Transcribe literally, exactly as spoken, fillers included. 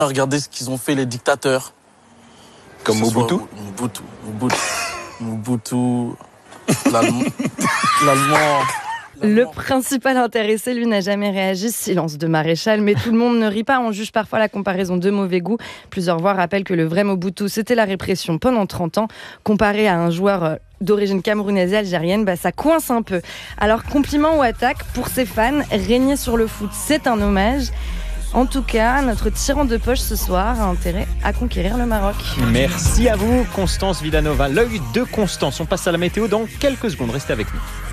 Regardez ce qu'ils ont fait les dictateurs. Comme Mobutu Mobutu. Mobutu. Mobutu. L'Allemand. L'Allemand. Le principal intéressé, lui, n'a jamais réagi. Silence de maréchal, mais tout le monde ne rit pas. On juge parfois la comparaison de mauvais goût. Plusieurs voix rappellent que le vrai Mobutu, c'était la répression pendant trente ans. Comparé à un joueur d'origine camerounaise et algérienne, bah, ça coince un peu. Alors, compliment ou attaque, pour ses fans, régner sur le foot, c'est un hommage. En tout cas, notre tyran de poche ce soir a intérêt à conquérir le Maroc. Merci à vous, Constance Villanova. L'œil de Constance. On passe à la météo dans quelques secondes. Restez avec nous.